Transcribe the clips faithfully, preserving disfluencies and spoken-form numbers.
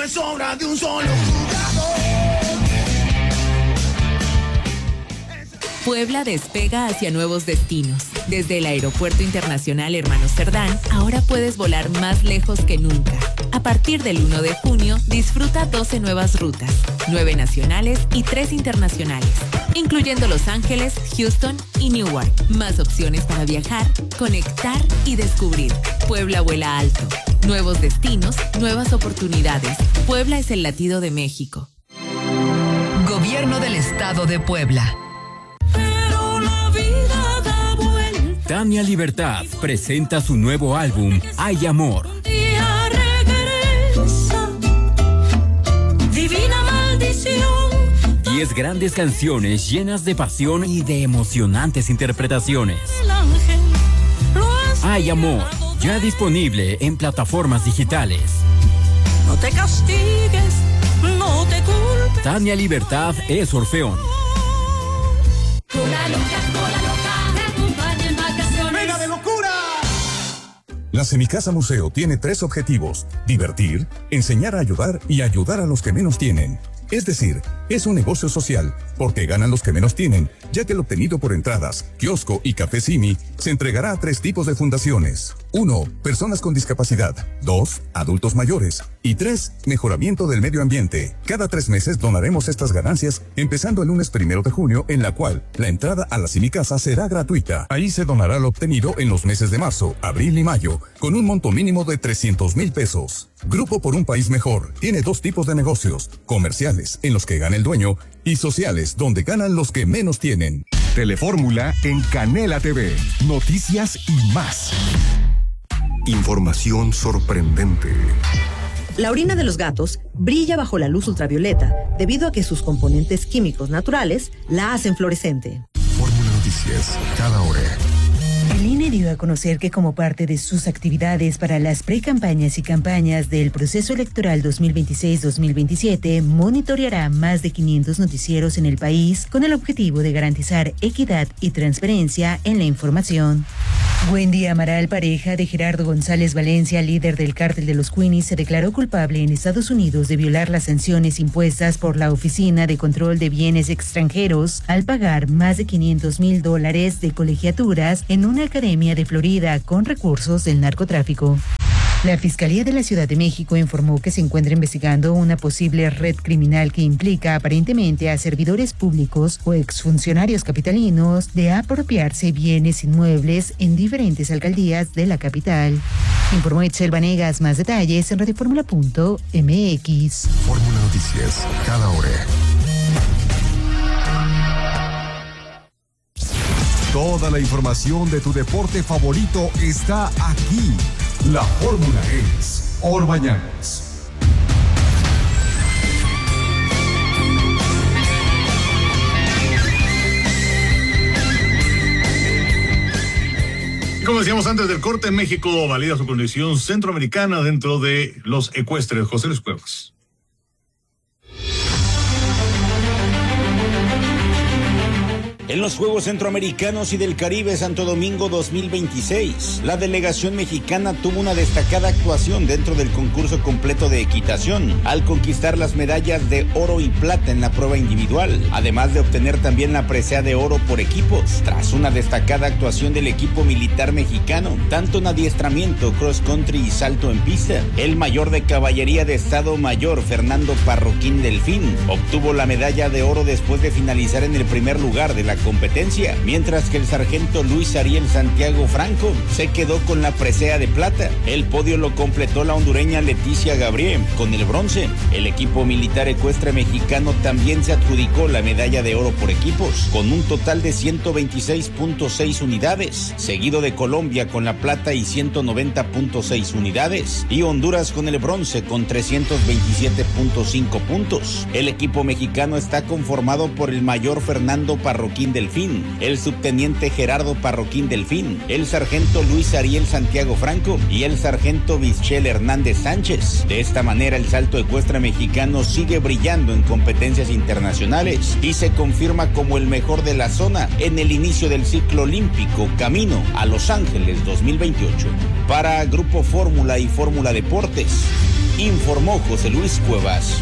es sobra de un solo jugador. Puebla despega hacia nuevos destinos. Desde el Aeropuerto Internacional Hermanos Cerdán, ahora puedes volar más lejos que nunca. A partir del uno de junio, disfruta doce nuevas rutas, nueve nacionales y tres internacionales, incluyendo Los Ángeles, Houston y Newark. Más opciones para viajar, conectar y descubrir. Puebla vuela alto. Nuevos destinos, nuevas oportunidades. Puebla es el latido de México. Gobierno del Estado de Puebla. Tania Libertad presenta su nuevo álbum, Hay Amor. Divina maldición. Diez grandes canciones llenas de pasión y de emocionantes interpretaciones. Hay Amor, ya disponible en plataformas digitales. No te castigues, no te culpes. Tania Libertad es Orfeón. Cola loca, cola loca, te acompaña en vacaciones. ¡Venga de locura! La Semicasa Museo tiene tres objetivos: divertir, enseñar a ayudar y ayudar a los que menos tienen. Es decir, es un negocio social, porque ganan los que menos tienen, ya que el obtenido por entradas, kiosco y café Simi se entregará a tres tipos de fundaciones. Uno, personas con discapacidad. Dos, adultos mayores. Y tres, mejoramiento del medio ambiente. Cada tres meses donaremos estas ganancias, empezando el lunes primero de junio, en la cual la entrada a la Semicasa será gratuita. Ahí se donará lo obtenido en los meses de marzo, abril y mayo, con un monto mínimo de trescientos mil pesos. Grupo por un País Mejor tiene dos tipos de negocios: comerciales, en los que gana el dueño, y sociales, donde ganan los que menos tienen. Telefórmula en Canela T V. Noticias y más. Información sorprendente. La orina de los gatos brilla bajo la luz ultravioleta debido a que sus componentes químicos naturales la hacen fluorescente. Fórmula Noticias, cada hora. El I N E dio a conocer que como parte de sus actividades para las precampañas y campañas del proceso electoral dos mil veintiséis dos mil veintisiete, monitoreará más de quinientos noticieros en el país con el objetivo de garantizar equidad y transparencia en la información. Wendy Amaral, pareja de Gerardo González Valencia, líder del cártel de los Queenies, se declaró culpable en Estados Unidos de violar las sanciones impuestas por la Oficina de Control de Bienes Extranjeros al pagar más de quinientos mil dólares de colegiaturas en una academia de Florida con recursos del narcotráfico. La Fiscalía de la Ciudad de México informó que se encuentra investigando una posible red criminal que implica aparentemente a servidores públicos o exfuncionarios capitalinos de apropiarse bienes inmuebles en diferentes alcaldías de la capital. Informó Itzel Vanegas. Más detalles en radioformula punto m x. Fórmula Noticias, cada hora. Toda la información de tu deporte favorito está aquí. La fórmula es Orbañanos. Como decíamos antes del corte, México valida su condición centroamericana dentro de los ecuestres. José Luis Cuevas. En los Juegos Centroamericanos y del Caribe Santo Domingo dos mil veintiséis, la delegación mexicana tuvo una destacada actuación dentro del concurso completo de equitación, al conquistar las medallas de oro y plata en la prueba individual, además de obtener también la presea de oro por equipos, tras una destacada actuación del equipo militar mexicano, tanto en adiestramiento, cross country y salto en pista. El mayor de caballería de Estado Mayor, Fernando Parroquín Delfín, obtuvo la medalla de oro después de finalizar en el primer lugar de la competencia, mientras que el sargento Luis Ariel Santiago Franco se quedó con la presea de plata. El podio lo completó la hondureña Leticia Gabriel con el bronce. El equipo militar ecuestre mexicano también se adjudicó la medalla de oro por equipos, con un total de ciento veintiséis punto seis unidades, seguido de Colombia con la plata y ciento noventa punto seis unidades, y Honduras con el bronce con trescientos veintisiete punto cinco puntos. El equipo mexicano está conformado por el mayor Fernando Parroquín Delfín, el subteniente Gerardo Parroquín Delfín, el sargento Luis Ariel Santiago Franco y el sargento Michel Hernández Sánchez. De esta manera, el salto ecuestre mexicano sigue brillando en competencias internacionales y se confirma como el mejor de la zona en el inicio del ciclo olímpico camino a Los Ángeles dos mil veintiocho. Para Grupo Fórmula y Fórmula Deportes, informó José Luis Cuevas.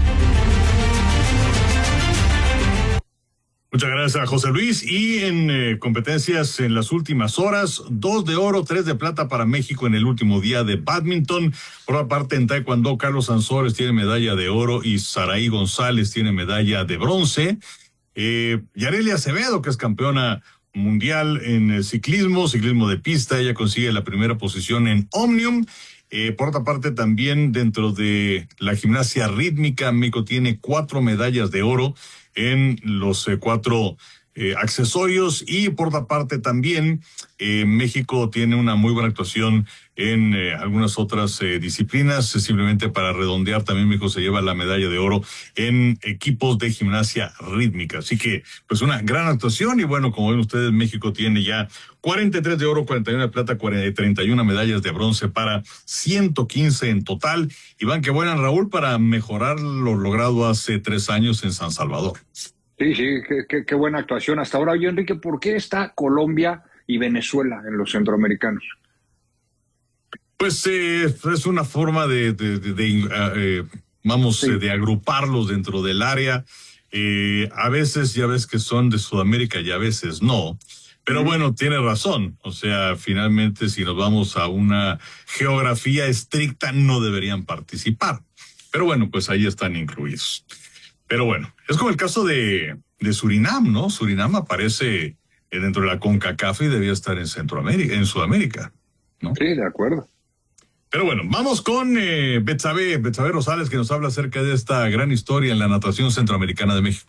Muchas gracias, José Luis. Y en eh, competencias en las últimas horas, dos de oro, tres de plata para México en el último día de bádminton. Por otra parte, en taekwondo, Carlos Sansores tiene medalla de oro y Saraí González tiene medalla de bronce. Eh, Yareli Acevedo, que es campeona mundial en el ciclismo, ciclismo de pista, ella consigue la primera posición en Omnium. Eh, por otra parte, también dentro de la gimnasia rítmica, México tiene cuatro medallas de oro en los eh, cuatro eh, accesorios, y por otra parte también eh, México tiene una muy buena actuación en eh, algunas otras eh, disciplinas. Simplemente para redondear, también México se lleva la medalla de oro en equipos de gimnasia rítmica. Así que, pues, una gran actuación. Y bueno, como ven ustedes, México tiene ya cuarenta y tres de oro, cuarenta y uno de plata, treinta y una medallas de bronce para ciento quince en total. Y van que vuelan, Raúl, para mejorar lo logrado hace tres años en San Salvador. Sí, sí, qué, qué, qué buena actuación hasta ahora. Oye, Enrique, ¿por qué está Colombia y Venezuela en los centroamericanos? Pues eh, es una forma de, de, de, de uh, eh, vamos, sí. eh, de agruparlos dentro del área. Eh, a veces ya ves que son de Sudamérica y a veces no. Pero sí. Bueno, tiene razón. O sea, finalmente, si nos vamos a una geografía estricta, no deberían participar. Pero bueno, pues ahí están incluidos. Pero bueno, es como el caso de, de Surinam, ¿no? Surinam aparece dentro de la CONCACAF y debía estar en Centroamérica, en Sudamérica, ¿no? Sí, de acuerdo. Pero bueno, vamos con eh, Betsabe, Betsabe Rosales, que nos habla acerca de esta gran historia en la natación centroamericana de México.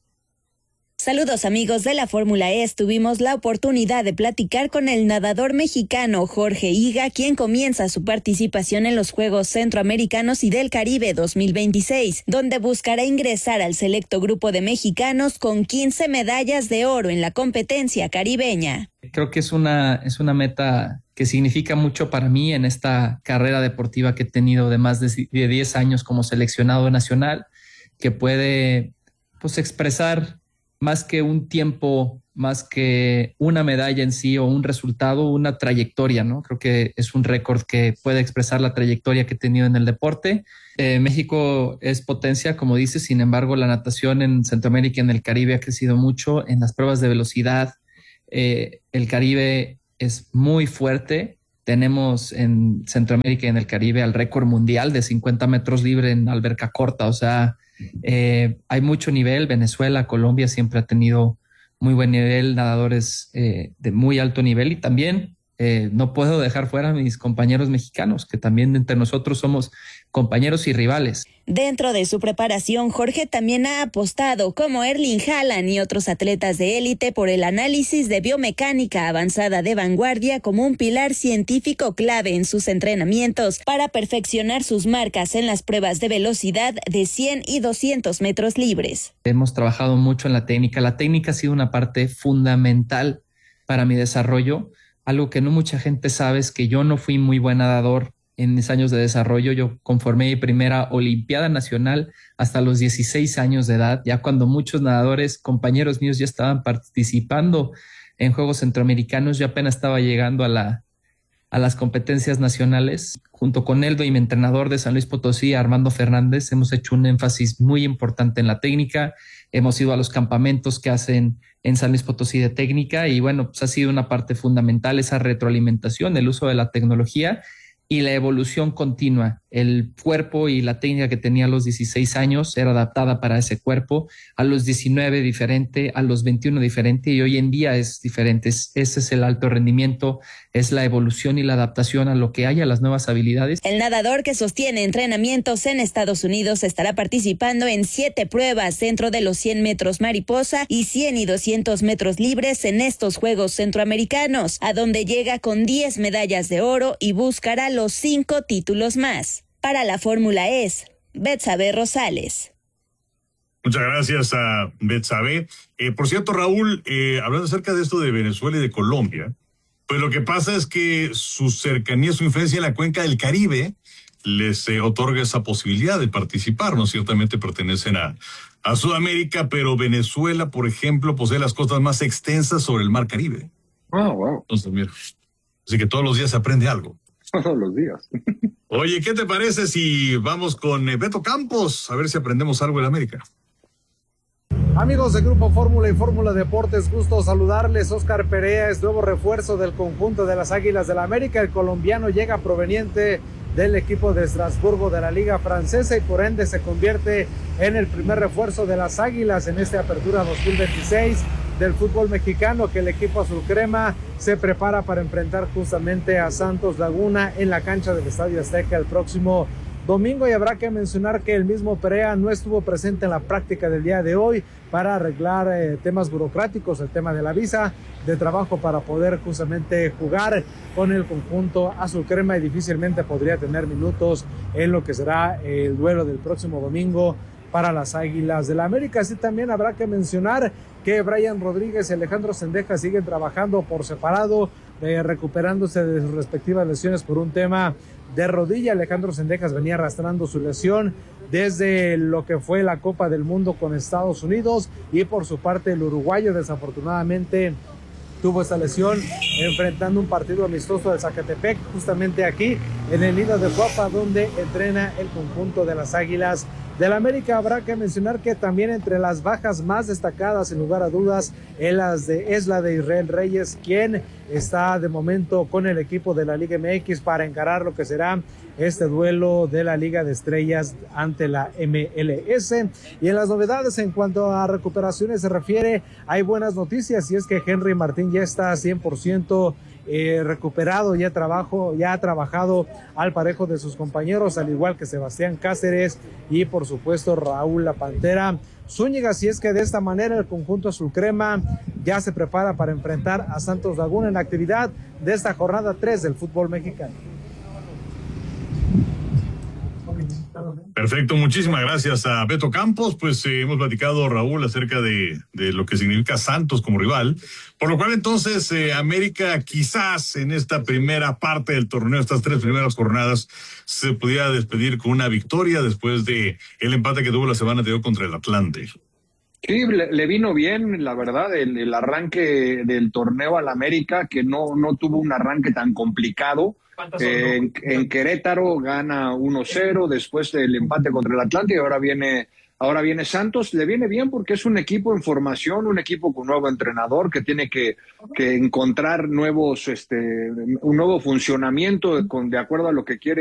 Saludos amigos de la Fórmula E. Tuvimos la oportunidad de platicar con el nadador mexicano Jorge Higa, quien comienza su participación en los Juegos Centroamericanos y del Caribe dos mil veintiséis, donde buscará ingresar al selecto grupo de mexicanos con quince medallas de oro en la competencia caribeña. Creo que es una, es una meta que significa mucho para mí en esta carrera deportiva que he tenido de más de diez años como seleccionado nacional, que puede, pues, expresar más que un tiempo, más que una medalla en sí o un resultado, una trayectoria, ¿no? Creo que es un récord que puede expresar la trayectoria que he tenido en el deporte. Eh, México es potencia, como dices, sin embargo, la natación en Centroamérica y en el Caribe ha crecido mucho en las pruebas de velocidad. Eh, el Caribe es muy fuerte. Tenemos en Centroamérica y en el Caribe el récord mundial de cincuenta metros libre en alberca corta, o sea, Eh, hay mucho nivel. Venezuela, Colombia siempre ha tenido muy buen nivel, nadadores eh, de muy alto nivel, y también eh, no puedo dejar fuera a mis compañeros mexicanos, que también entre nosotros somos compañeros y rivales. Dentro de su preparación, Jorge también ha apostado, como Erling Haaland y otros atletas de élite, por el análisis de biomecánica avanzada de vanguardia como un pilar científico clave en sus entrenamientos para perfeccionar sus marcas en las pruebas de velocidad de cien y doscientos metros libres. Hemos trabajado mucho en la técnica. La técnica ha sido una parte fundamental para mi desarrollo. Algo que no mucha gente sabe es que yo no fui muy buen nadador en mis años de desarrollo. Yo conformé mi primera Olimpiada Nacional hasta los dieciséis años de edad, ya cuando muchos nadadores, compañeros míos, ya estaban participando en Juegos Centroamericanos. Yo apenas estaba llegando a, la, a las competencias nacionales. Junto con Eldo y mi entrenador de San Luis Potosí, Armando Fernández, hemos hecho un énfasis muy importante en la técnica. Hemos ido a los campamentos que hacen en San Luis Potosí de técnica, y bueno, pues ha sido una parte fundamental esa retroalimentación, el uso de la tecnología y la evolución continua. El cuerpo y la técnica que tenía a los dieciséis años era adaptada para ese cuerpo, a los diecinueve diferente, a los veintiuno diferente, y hoy en día es diferente. Es, ese es el alto rendimiento, es la evolución y la adaptación a lo que hay, a las nuevas habilidades. El nadador, que sostiene entrenamientos en Estados Unidos, estará participando en siete pruebas dentro de los cien metros mariposa y cien y doscientos metros libres en estos Juegos Centroamericanos, a donde llega con diez medallas de oro y buscará los cinco títulos más. Para la Fórmula E, Betsabe Rosales. Muchas gracias a Betsabe. Eh, por cierto, Raúl, eh, hablando acerca de esto de Venezuela y de Colombia, pues lo que pasa es que su cercanía, su influencia en la cuenca del Caribe les eh, otorga esa posibilidad de participar, ¿no? Ciertamente pertenecen a, a Sudamérica, pero Venezuela, por ejemplo, posee las costas más extensas sobre el mar Caribe. Oh, wow. Entonces, mira, así que todos los días se aprende algo. Todos los días. Oye, ¿qué te parece si vamos con Beto Campos? A ver si aprendemos algo en América. Amigos de Grupo Fórmula y Fórmula Deportes, gusto saludarles. Óscar Perea es nuevo refuerzo del conjunto de las Águilas del la América. El colombiano llega proveniente del equipo de Estrasburgo de la Liga Francesa y por ende se convierte en el primer refuerzo de las Águilas en esta apertura dos mil veintiséis del fútbol mexicano, que el equipo azul crema se prepara para enfrentar justamente a Santos Laguna en la cancha del Estadio Azteca el próximo domingo. Y habrá que mencionar que el mismo Perea no estuvo presente en la práctica del día de hoy para arreglar eh, temas burocráticos, el tema de la visa de trabajo para poder justamente jugar con el conjunto azul crema, y difícilmente podría tener minutos en lo que será el duelo del próximo domingo para las Águilas del la América. Así también habrá que mencionar que Brian Rodríguez y Alejandro Sendejas siguen trabajando por separado, eh, recuperándose de sus respectivas lesiones por un tema de rodilla. Alejandro Sendejas venía arrastrando su lesión desde lo que fue la Copa del Mundo con Estados Unidos, y por su parte el uruguayo desafortunadamente tuvo esta lesión enfrentando un partido amistoso de Zacatepec, justamente aquí en el Nido de Cuapa, donde entrena el conjunto de las Águilas del América. Habrá que mencionar que también entre las bajas más destacadas, sin lugar a dudas, es la de, es la de Israel Reyes, quien está de momento con el equipo de la Liga M X para encarar lo que será este duelo de la Liga de Estrellas ante la M L S. Y en las novedades en cuanto a recuperaciones se refiere, hay buenas noticias, y es que Henry Martín ya está cien por ciento Eh, recuperado, ya trabajo, ya ha trabajado al parejo de sus compañeros, al igual que Sebastián Cáceres y por supuesto Raúl La Pantera Zúñiga. Si es que de esta manera el conjunto azul crema ya se prepara para enfrentar a Santos Laguna en la actividad de esta jornada tres del fútbol mexicano. Perfecto, muchísimas gracias a Beto Campos. Pues eh, hemos platicado, Raúl, acerca de, de lo que significa Santos como rival, por lo cual entonces eh, América quizás en esta primera parte del torneo, estas tres primeras jornadas, se pudiera despedir con una victoria después de el empate que tuvo la semana anterior contra el Atlante. Sí, le, le vino bien, la verdad, el, el arranque del torneo al América, que no, no tuvo un arranque tan complicado. Eh, en, en Querétaro gana uno cero después del empate contra el Atlante, y ahora viene, ahora viene Santos. Le viene bien porque es un equipo en formación, un equipo con nuevo entrenador que tiene que, que encontrar nuevos, este, un nuevo funcionamiento con, de acuerdo a lo que quiere